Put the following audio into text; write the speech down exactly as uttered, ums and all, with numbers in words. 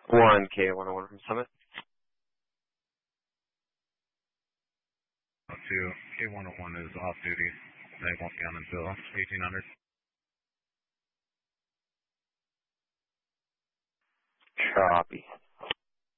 one K one oh one from Summit. two, K one oh one is off duty. They won't be on until eighteen hundred. Copy.